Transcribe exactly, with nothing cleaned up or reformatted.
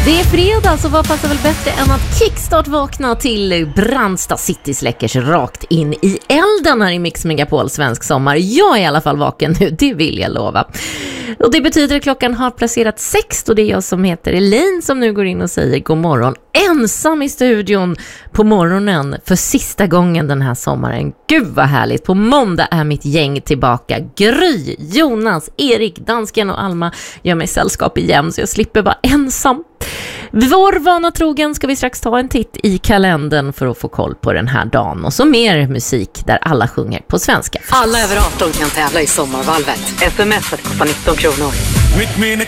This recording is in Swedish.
Det är fredag, så vad passar väl bättre än att kickstart vakna till Brandsta City släckers rakt in i elden här i Mix Megapol svensk sommar. Jag är i alla fall vaken nu, det vill jag lova. Och det betyder att klockan har passerat sex och det är jag som heter Elaine som nu går in och säger god morgon. Ensam i studion på morgonen för sista gången den här sommaren. Gud vad härligt, på måndag är mitt gäng tillbaka. Gry, Jonas, Erik, Dansken och Alma gör mig sällskap igen så jag slipper vara ensam. Vår vana trogen ska vi strax ta en titt i kalendern för att få koll på den här dagen. Och så mer musik där alla sjunger på svenska. Alla över arton kan tävla i sommarvalvet. Sms att kosta nitton kronor. Mitt minne